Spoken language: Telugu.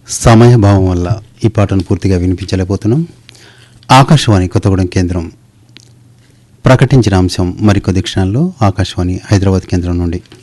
సమయభావం వల్ల ఈ పాటను పూర్తిగా వినిపించలేకపోతున్నాం. ఆకాశవాణి కొత్తగూడెం కేంద్రం ప్రకటించిన అంశం మరికొద్ది క్షణాల్లో ఆకాశవాణి హైదరాబాద్ కేంద్రం నుండి.